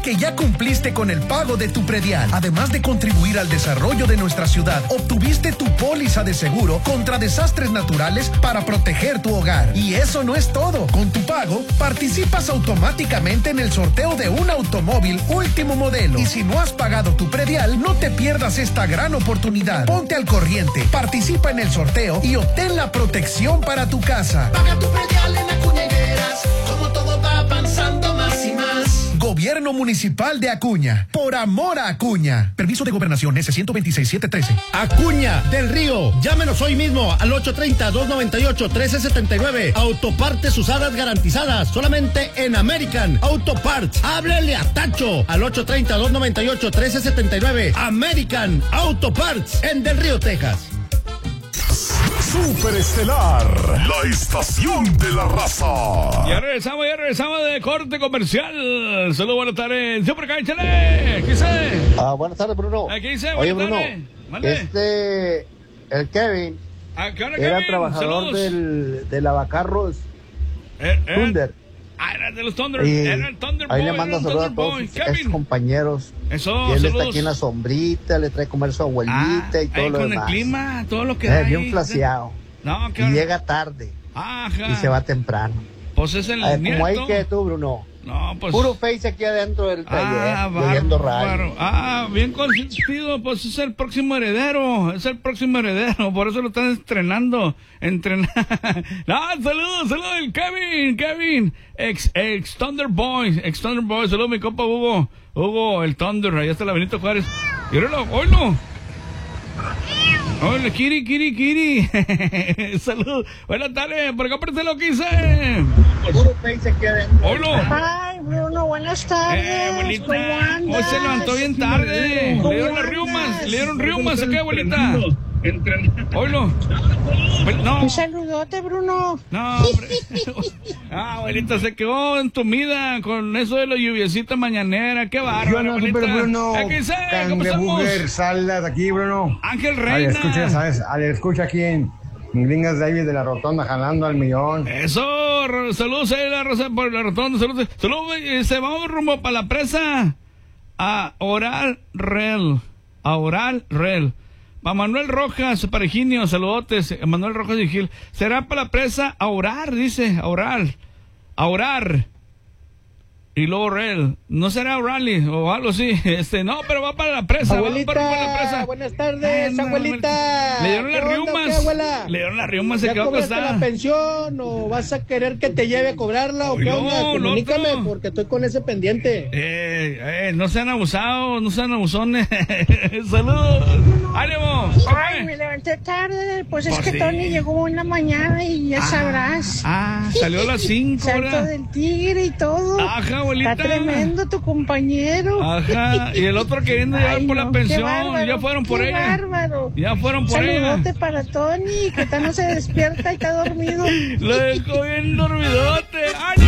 que ya cumpliste con el pago de tu predial. Además de contribuir al desarrollo de nuestra ciudad, obtuviste tu póliza de seguro contra desastres naturales para proteger tu hogar. Y eso no es todo. Con tu pago, participas automáticamente en el sorteo de un automóvil último modelo. Y si no has pagado tu predial, no te pierdas esta gran oportunidad. Ponte al corriente, participa en el sorteo y obtén la protección para tu casa. Paga tu predial en Acuña Higueras, como todo va avanzando más y más. Gobierno Municipal de Acuña. Por amor a Acuña. Permiso de gobernación S-126-713. Acuña del Río. Llámenos hoy mismo al 830-298-1379. Autopartes usadas garantizadas. Solamente en American Auto Parts. Háblele a Tacho al 830-298-1379. American Auto Parts en Del Río, Texas. Superestelar, la estación de la raza. Ya regresamos de corte comercial. Saludos, buenas tardes. Yo por acá, échale. ¿Qué dice? Buenas tardes, Bruno. ¿Qué dice? Oye, Buenas Bruno, tardes. el Kevin, ¿Qué onda, era Kevin? trabajador de Lavacarros Thunder. Era de los Thunder. Y Era el Thunder ahí Boy, le manda saludos a todos sus compañeros. Eso, y él saludos. está aquí en la sombrita, le trae comer a su abuelita y todo ahí lo con demás. el clima, todo lo que da Bien ahí. flaseado. No, y llega tarde. Ajá. Y se va temprano. Pues es el nieto. Como ahí que tú, Bruno. No, pues. Puro face aquí adentro del taller, oyendo radio. Bien consentido, pues es el próximo heredero, por eso lo están estrenando, No, saludos, el Kevin, ex Thunder Boy, saludos mi compa Hugo, el Thunder, allá está la Benito Juárez, y oílo, hola, Kiri. Salud. Buenas tardes. Por acá aparece lo que hice. Puro face aquí adentro. Hola. Ay, Bruno, buenas tardes. Abuelita. ¿Cómo andas? Hoy se levantó bien tarde. Le dieron riumas acá, abuelita. Oilo. No. Un saludote, Bruno. No, hombre. Abuelita, se quedó entumida con eso de la lluviecita mañanera. Qué bárbaro, Yo no, abuelita. pero Bruno. ¿Qué dice? ¿Cómo estamos? Salas aquí, Bruno. Ángel Reina. Escucha aquí en Gringas David de la Rotonda, jalando al millón. Eso, saludos a la Rosa por la Rotonda, saludos, vamos rumbo para la presa a Oral Rel. Para Manuel Rojas, para Higinio, saludotes, Manuel Rojas y Gil. Será para la presa a orar, dice, a orar. Y luego Rel, no será Rally o algo así, no, pero va para la presa, abuelita, va para la presa. Buenas tardes, abuelita. Le dieron las riumas, se quedó cobraste acostada. la pensión o vas a querer que te lleve a cobrarla o qué onda? Comunícame porque estoy con ese pendiente. No sean abusados, no sean abusones. Saludos, ánimo. Ay, me levanté tarde, pues es que Tony llegó en la mañana y ya sabrás. Salió a las 5, Salto del tigre y todo. Ajá, abuelita. Está tremendo tu compañero. Ajá, y el otro queriendo llevar por la pensión. Ya fueron por ella. Bárbaro. Ya fueron por ella. Saludote para Tony, que no se despierta y está dormido. Lo dejó bien dormidote. ¡Ay!